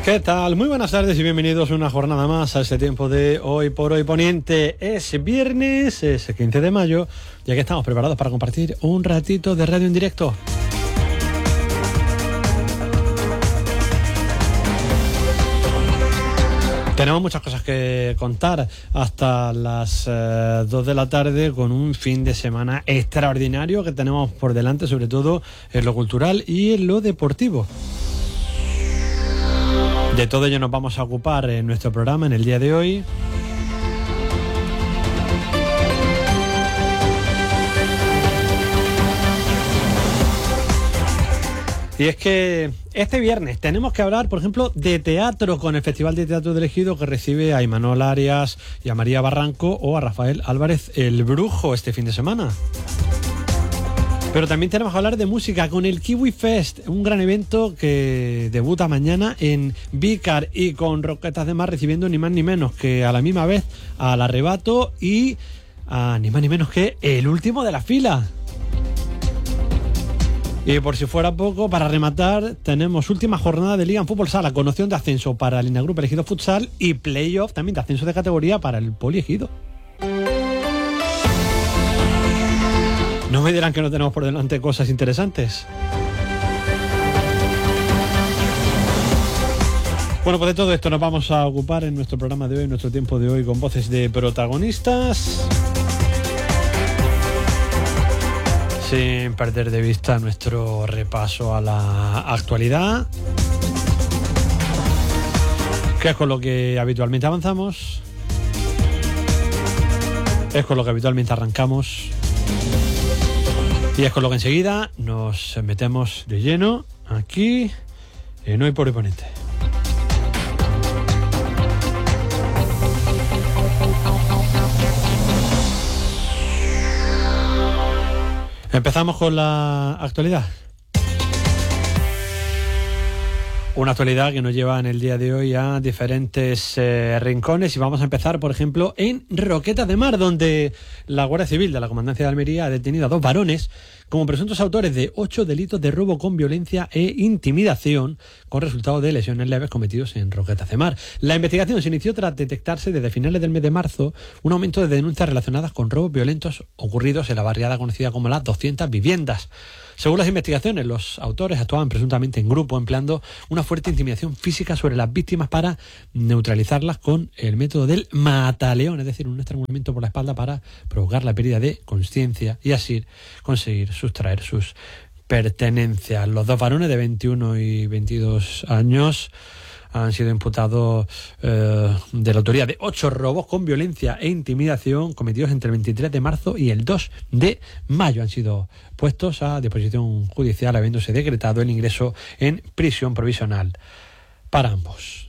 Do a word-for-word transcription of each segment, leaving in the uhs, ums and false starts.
¿Qué tal? Muy buenas tardes y bienvenidos una jornada más a este tiempo de Hoy por Hoy Poniente. Es viernes, es quince de mayo, y aquí estamos preparados para compartir un ratito de radio en directo. Tenemos muchas cosas que contar hasta las eh, dos de la tarde, con un fin de semana extraordinario que tenemos por delante, sobre todo en lo cultural y en lo deportivo. De todo ello nos vamos a ocupar en nuestro programa en el día de hoy. Y es que este viernes tenemos que hablar, por ejemplo, de teatro, con el Festival de Teatro del Ejido, que recibe a Imanol Arias y a María Barranco, o a Rafael Álvarez el Brujo, este fin de semana. Pero también tenemos que hablar de música con el Kiwi Fest, un gran evento que debuta mañana en Vícar, y con Roquetas de Mar recibiendo ni más ni menos que a la misma vez al Arrebato y a ni más ni menos que el último de la fila. Y por si fuera poco, para rematar, tenemos última jornada de Liga en Fútbol Sala, con opción de ascenso para el Línea Grupo Elegido Futsal y playoff también de ascenso de categoría para el Poli Ejido. No me dirán que no tenemos por delante cosas interesantes. Bueno, pues de todo esto nos vamos a ocupar en nuestro programa de hoy, en nuestro tiempo de hoy, con voces de protagonistas, sin perder de vista nuestro repaso a la actualidad, que es con lo que habitualmente avanzamos, es con lo que habitualmente arrancamos. Y es con lo que enseguida nos metemos de lleno aquí en Hoy por Hoy Poniente. Empezamos con la actualidad. Una actualidad que nos lleva en el día de hoy a diferentes eh, rincones, y vamos a empezar, por ejemplo, en Roquetas de Mar, donde la Guardia Civil de la Comandancia de Almería ha detenido a dos varones como presuntos autores de ocho delitos de robo con violencia e intimidación, con resultado de lesiones leves cometidos en Roquetas de Mar. La investigación se inició tras detectarse desde finales del mes de marzo un aumento de denuncias relacionadas con robos violentos ocurridos en la barriada conocida como las doscientas viviendas. Según las investigaciones, los autores actuaban presuntamente en grupo, empleando una fuerte intimidación física sobre las víctimas para neutralizarlas con el método del mataleón, es decir, un estrangulamiento por la espalda para provocar la pérdida de conciencia y así conseguir sustraer sus pertenencias. Los dos varones de veintiuno y veintidós años han sido imputados eh, de la autoría de ocho robos con violencia e intimidación cometidos entre el veintitrés de marzo y el dos de mayo. Han sido puestos a disposición judicial, habiéndose decretado el ingreso en prisión provisional para ambos.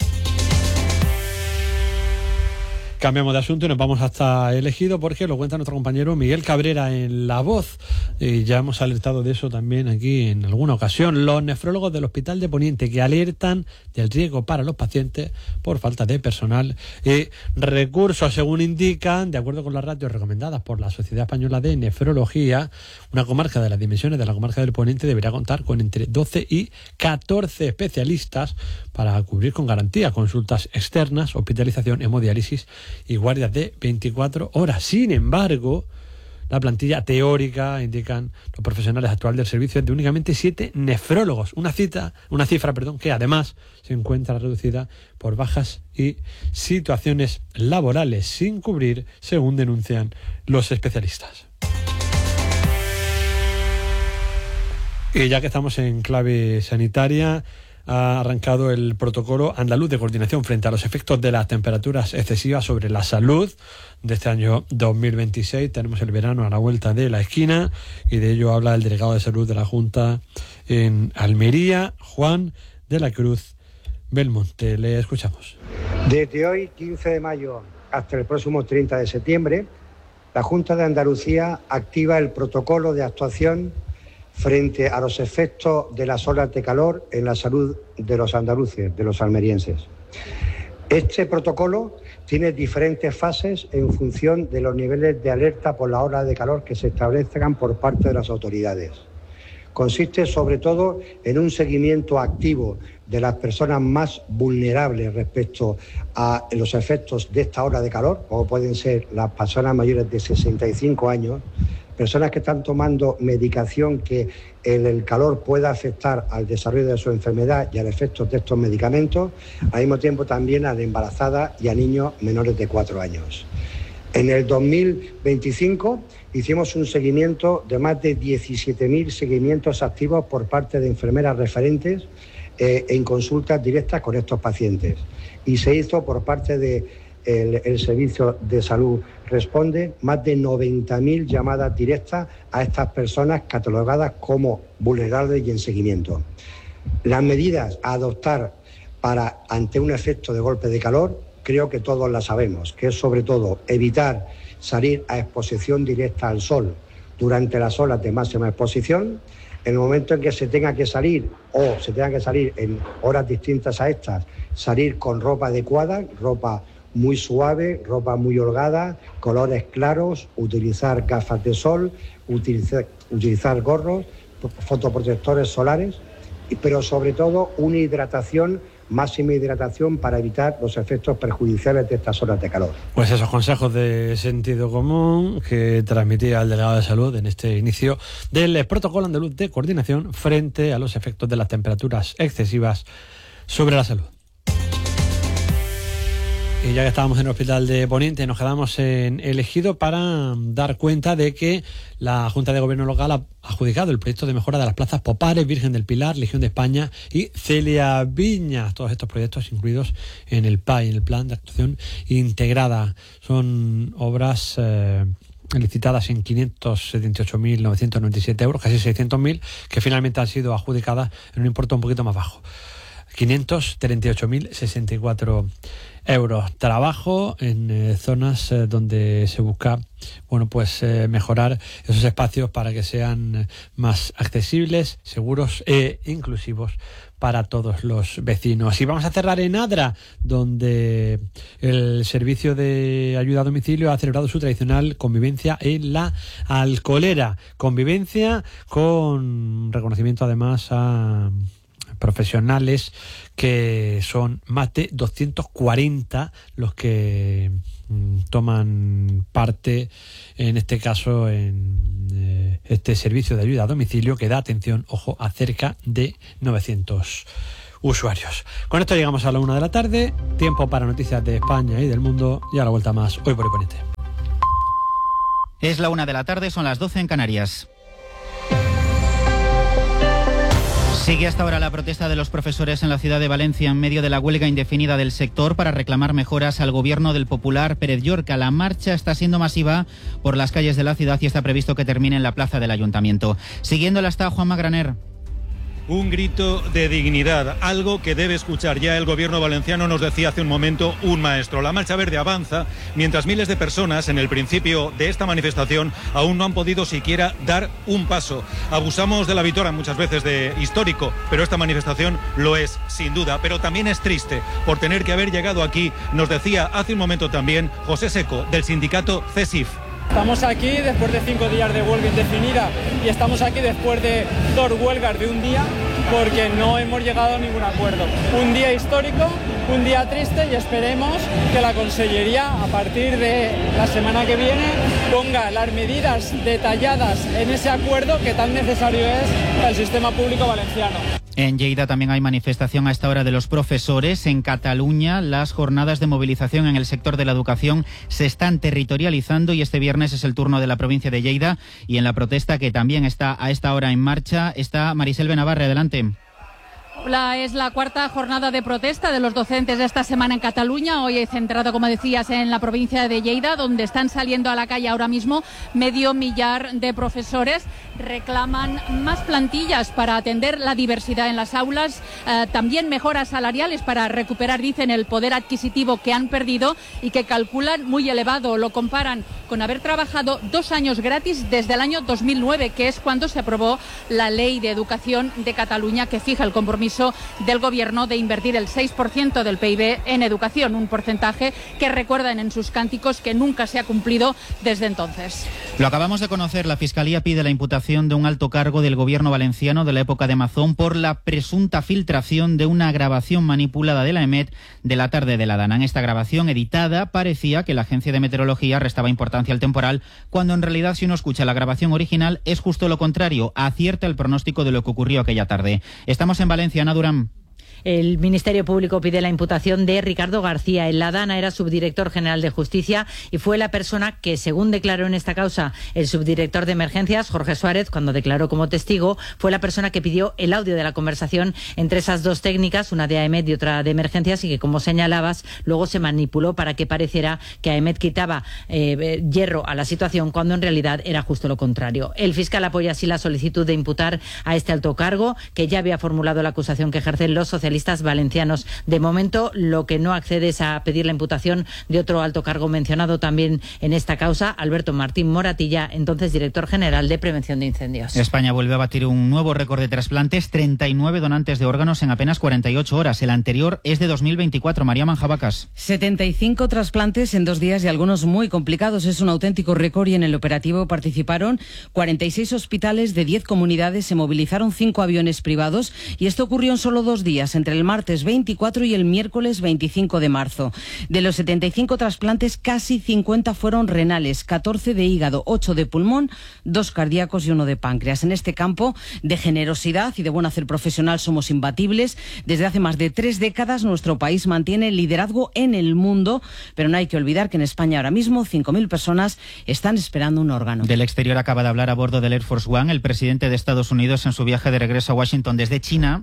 Cambiamos de asunto y nos vamos hasta el Ejido, porque lo cuenta nuestro compañero Miguel Cabrera en La Voz. Y ya hemos alertado de eso también aquí en alguna ocasión. Los nefrólogos del Hospital de Poniente, que alertan del riesgo para los pacientes por falta de personal y recursos. Según indican, de acuerdo con las ratios recomendadas por la Sociedad Española de Nefrología, una comarca de las dimensiones de la comarca del Poniente debería contar con entre doce y catorce especialistas para cubrir con garantía consultas externas, hospitalización, hemodiálisis y guardias de veinticuatro horas. Sin embargo, la plantilla teórica, indican los profesionales actuales del servicio, es de únicamente siete nefrólogos, una cita, una cifra, perdón, que además se encuentra reducida por bajas y situaciones laborales sin cubrir, según denuncian los especialistas. Y ya que estamos en clave sanitaria, ha arrancado el protocolo andaluz de coordinación frente a los efectos de las temperaturas excesivas sobre la salud de este año dos mil veintiséis. Tenemos el verano a la vuelta de la esquina y de ello habla el delegado de salud de la Junta en Almería, Juan de la Cruz Belmonte. Le escuchamos. Desde hoy, quince de mayo, hasta el próximo treinta de septiembre, la Junta de Andalucía activa el protocolo de actuación frente a los efectos de las olas de calor en la salud de los andaluces, de los almerienses. Este protocolo tiene diferentes fases en función de los niveles de alerta por la ola de calor que se establezcan por parte de las autoridades. Consiste sobre todo en un seguimiento activo de las personas más vulnerables respecto a los efectos de esta ola de calor, como pueden ser las personas mayores de sesenta y cinco años, personas que están tomando medicación que el, el calor pueda afectar al desarrollo de su enfermedad y al efecto de estos medicamentos, al mismo tiempo también a embarazadas y a niños menores de cuatro años. En el dos mil veinticinco hicimos un seguimiento de más de diecisiete mil seguimientos activos por parte de enfermeras referentes eh, en consultas directas con estos pacientes. Y se hizo por parte del de el Servicio de Salud Responde más de noventa mil llamadas directas a estas personas catalogadas como vulnerables y en seguimiento. Las medidas a adoptar para ante un efecto de golpe de calor, creo que todos las sabemos, que es sobre todo evitar salir a exposición directa al sol durante las horas de máxima exposición. En el momento en que se tenga que salir o se tenga que salir en horas distintas a estas, salir con ropa adecuada, ropa muy suave, ropa muy holgada, colores claros, utilizar gafas de sol, utilizar, utilizar gorros, fotoprotectores solares, pero sobre todo una hidratación, máxima hidratación para evitar los efectos perjudiciales de estas horas de calor. Pues esos consejos de sentido común que transmitía el delegado de salud en este inicio del protocolo andaluz de coordinación frente a los efectos de las temperaturas excesivas sobre la salud. Y ya que estábamos en el Hospital de Poniente, nos quedamos en el Ejido para dar cuenta de que la Junta de Gobierno local ha adjudicado el proyecto de mejora de las plazas Popares, Virgen del Pilar, Legión de España y Celia Viñas. Todos estos proyectos incluidos en el P A I, en el Plan de Actuación Integrada. Son obras eh, licitadas en quinientos setenta y ocho mil novecientos noventa y siete euros, casi seiscientos mil, que finalmente han sido adjudicadas en un importe un poquito más bajo. quinientos treinta y ocho mil sesenta y cuatro euros. Trabajo en eh, zonas eh, donde se busca, bueno, pues eh, mejorar esos espacios para que sean más accesibles, seguros e inclusivos para todos los vecinos. Y vamos a cerrar en Adra, donde el Servicio de Ayuda a Domicilio ha celebrado su tradicional convivencia en la Alcolera. Convivencia con reconocimiento además a profesionales, que son más de doscientos cuarenta los que mm, toman parte, en este caso, en eh, este servicio de ayuda a domicilio que da atención, ojo, a cerca de novecientos usuarios. Con esto llegamos a la una de la tarde, tiempo para noticias de España y del mundo, y a la vuelta más Hoy por Hoy Poniente. Es la una de la tarde, son las doce en Canarias. Sigue hasta ahora la protesta de los profesores en la ciudad de Valencia en medio de la huelga indefinida del sector para reclamar mejoras al gobierno del popular Pérez Llorca. La marcha está siendo masiva por las calles de la ciudad y está previsto que termine en la plaza del Ayuntamiento. Siguiéndola está Juanma Graner. Un grito de dignidad, algo que debe escuchar ya el gobierno valenciano, nos decía hace un momento un maestro. La Marcha Verde avanza mientras miles de personas en el principio de esta manifestación aún no han podido siquiera dar un paso. Abusamos de la vitola muchas veces de histórico, pero esta manifestación lo es, sin duda. Pero también es triste por tener que haber llegado aquí, nos decía hace un momento también José Seco, del sindicato CESIF. Estamos aquí después de cinco días de huelga indefinida y estamos aquí después de dos huelgas de un día porque no hemos llegado a ningún acuerdo. Un día histórico, un día triste y esperemos que la Consellería a partir de la semana que viene ponga las medidas detalladas en ese acuerdo que tan necesario es para el sistema público valenciano. En Lleida también hay manifestación a esta hora de los profesores. En Cataluña, las jornadas de movilización en el sector de la educación se están territorializando y este viernes es el turno de la provincia de Lleida. Y en la protesta, que también está a esta hora en marcha, está Marisel Benavarre. Adelante. La, es la cuarta jornada de protesta de los docentes de esta semana en Cataluña, hoy centrado, como decías, en la provincia de Lleida, donde están saliendo a la calle ahora mismo medio millar de profesores. Reclaman más plantillas para atender la diversidad en las aulas, eh, también mejoras salariales para recuperar, dicen, el poder adquisitivo que han perdido y que calculan muy elevado. Lo comparan con haber trabajado dos años gratis desde el año dos mil nueve, que es cuando se aprobó la Ley de Educación de Cataluña, que fija el compromiso compromiso del Gobierno de invertir el seis por ciento del P I B en educación, un porcentaje que recuerdan en sus cánticos que nunca se ha cumplido desde entonces. Lo acabamos de conocer, la Fiscalía pide la imputación de un alto cargo del Gobierno valenciano de la época de Mazón por la presunta filtración de una grabación manipulada de la EMET de la tarde de la Dana. En esta grabación editada parecía que la Agencia de Meteorología restaba importancia al temporal, cuando en realidad, si uno escucha la grabación original, es justo lo contrario, acierta el pronóstico de lo que ocurrió aquella tarde. Estamos en Valencia, Ana Durán. El Ministerio Público pide la imputación de Ricardo García. En la Dana era subdirector general de Justicia y fue la persona que, según declaró en esta causa el subdirector de Emergencias, Jorge Suárez, cuando declaró como testigo, fue la persona que pidió el audio de la conversación entre esas dos técnicas, una de AEMET y otra de Emergencias, y que, como señalabas, luego se manipuló para que pareciera que AEMET quitaba eh, hierro a la situación, cuando en realidad era justo lo contrario. El fiscal apoya así la solicitud de imputar a este alto cargo, que ya había formulado la acusación que ejercen los socialistas valencianos. De momento, lo que no accede es a pedir la imputación de otro alto cargo mencionado también en esta causa, Alberto Martín Moratilla, entonces director general de Prevención de Incendios. España vuelve a batir un nuevo récord de trasplantes, treinta y nueve donantes de órganos en apenas cuarenta y ocho horas. El anterior es de dos mil veinticuatro. María Manjabacas. setenta y cinco trasplantes en dos días y algunos muy complicados. Es un auténtico récord y en el operativo participaron cuarenta y seis hospitales de diez comunidades, se movilizaron cinco aviones privados y esto ocurrió en solo dos días, entre el martes veinticuatro y el miércoles veinticinco de marzo. De los setenta y cinco trasplantes, casi cincuenta fueron renales, catorce de hígado, ocho de pulmón, dos cardíacos y uno de páncreas. En este campo de generosidad y de buen hacer profesional somos imbatibles. Desde hace más de tres décadas nuestro país mantiene el liderazgo en el mundo, pero no hay que olvidar que en España ahora mismo cinco mil personas están esperando un órgano. Del exterior acaba de hablar a bordo del Air Force One el presidente de Estados Unidos en su viaje de regreso a Washington desde China.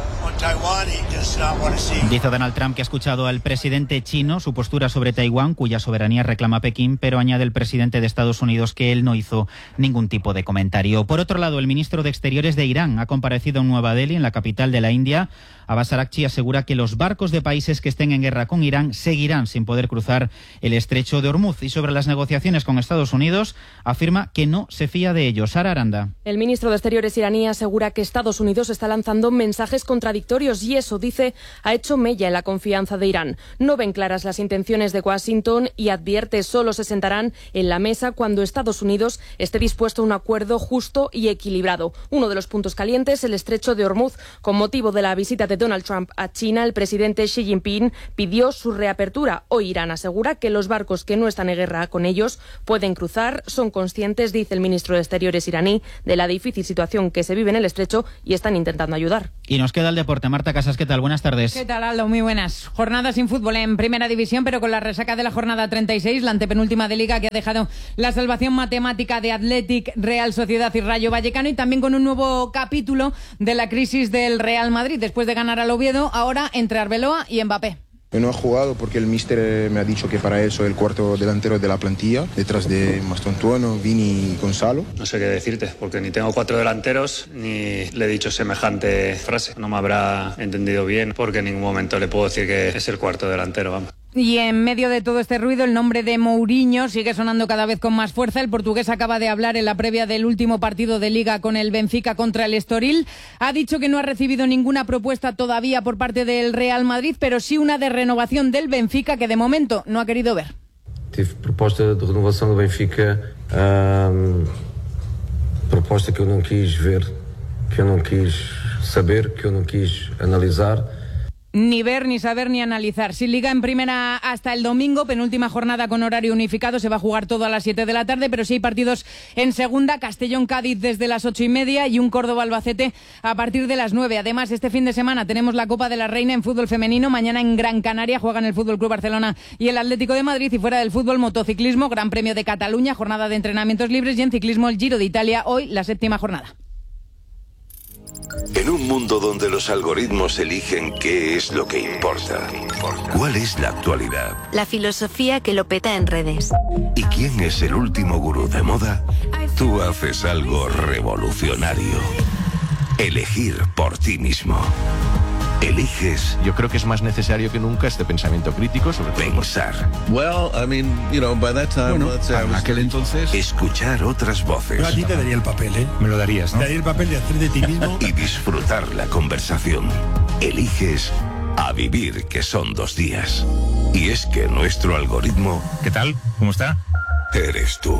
Dice Donald Trump que ha escuchado al presidente chino su postura sobre Taiwán, cuya soberanía reclama Pekín, pero añade el presidente de Estados Unidos que él no hizo ningún tipo de comentario. Por otro lado, el ministro de Exteriores de Irán ha comparecido en Nueva Delhi, en la capital de la India. Abbas Araghchi asegura que los barcos de países que estén en guerra con Irán seguirán sin poder cruzar el estrecho de Hormuz. Y sobre las negociaciones con Estados Unidos, afirma que no se fía de ellos. Sara Aranda. El ministro de Exteriores iraní asegura que Estados Unidos está lanzando mensajes contradictorios y eso, dice, ha hecho mella en la confianza de Irán. No ven claras las intenciones de Washington y advierte solo se sentarán en la mesa cuando Estados Unidos esté dispuesto a un acuerdo justo y equilibrado. Uno de los puntos calientes, el estrecho de Hormuz. Con motivo de la visita de Donald Trump a China, el presidente Xi Jinping pidió su reapertura. Hoy Irán asegura que los barcos que no están en guerra con ellos pueden cruzar. Son conscientes, dice el ministro de Exteriores iraní, de la difícil situación que se vive en el estrecho y están intentando ayudar. Y nos queda el deporte. Marta Casas, ¿qué tal? Buenas tardes. ¿Qué tal, Aldo? Muy buenas. Jornada sin fútbol en Primera División, pero con la resaca de la jornada treinta y seis, la antepenúltima de Liga, que ha dejado la salvación matemática de Athletic, Real Sociedad y Rayo Vallecano, y también con un nuevo capítulo de la crisis del Real Madrid. Después de ganar al Oviedo, ahora entre Arbeloa y Mbappé. No he jugado porque el míster me ha dicho que para él soy el cuarto delantero de la plantilla, detrás de Mastontuono, Vini y Gonzalo. No sé qué decirte, porque ni tengo cuatro delanteros, ni le he dicho semejante frase. No me habrá entendido bien, porque en ningún momento le puedo decir que es el cuarto delantero, vamos. Y en medio de todo este ruido, el nombre de Mourinho sigue sonando cada vez con más fuerza. El portugués acaba de hablar en la previa del último partido de Liga con el Benfica contra el Estoril. Ha dicho que no ha recibido ninguna propuesta todavía por parte del Real Madrid, pero sí una de renovación del Benfica que de momento no ha querido ver. Tive proposta de renovación del Benfica, um, proposta que eu não quis ver, que eu não quis saber, que eu não quis analisar. Ni ver, ni saber, ni analizar. Sin Liga en Primera hasta el domingo, penúltima jornada con horario unificado, se va a jugar todo a las siete de la tarde, pero sí hay partidos en Segunda, Castellón-Cádiz desde las ocho y media y un Córdoba-Albacete a partir de las nueve. Además, este fin de semana tenemos la Copa de la Reina en fútbol femenino. Mañana en Gran Canaria juegan el Fútbol Club Barcelona y el Atlético de Madrid, y fuera del fútbol, motociclismo, Gran Premio de Cataluña, jornada de entrenamientos libres, y en ciclismo el Giro de Italia, hoy la séptima jornada. En un mundo donde los algoritmos eligen qué es lo que importa, ¿cuál es la actualidad? La filosofía que lo peta en redes. ¿Y quién es el último gurú de moda? Tú haces algo revolucionario. Elegir por ti mismo. Eliges. Yo creo que es más necesario que nunca este pensamiento crítico sobre pensar. Well, I mean, you know, by that time, Bueno, let's say I was... aquel entonces. Escuchar otras voces. Yo a ti te daría el papel, ¿eh? Me lo darías, ¿no? Te daría el papel de hacer de ti mismo. Y disfrutar la conversación. Eliges a vivir, que son dos días. Y es que nuestro algoritmo... ¿Qué tal? ¿Cómo está? Eres tú.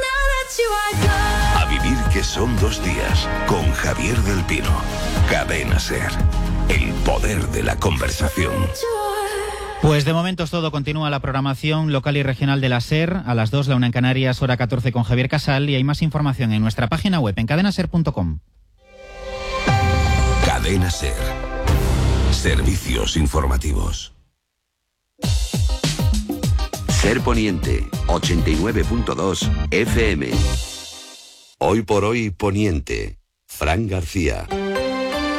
A vivir, que son dos días. Con Javier del Pino. Cadena SER. El poder de la conversación. Pues de momento es todo. Continúa la programación local y regional de la SER. A las dos, la una en Canarias, hora catorce con Javier Casal. Y hay más información en nuestra página web en cadena ser punto com. Cadena SER. Servicios informativos. Ser Poniente, ochenta y nueve punto dos F M. Hoy por hoy, Poniente. Fran García.